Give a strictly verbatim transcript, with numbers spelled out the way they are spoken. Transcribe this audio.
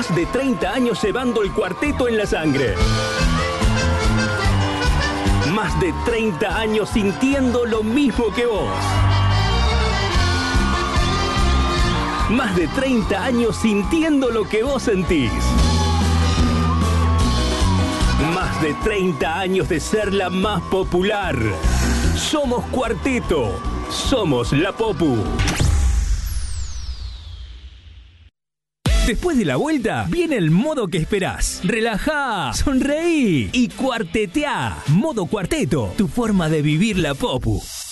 Más de treinta años llevando el cuarteto en la sangre. Más de treinta años sintiendo lo mismo que vos. Más de treinta años sintiendo lo que vos sentís. Más de treinta años de ser la más popular. Somos Cuarteto. Somos la Popu. Después de la vuelta, viene el modo que esperás. Relajá, sonreí y cuarteteá. Modo Cuarteto, tu forma de vivir la Popu.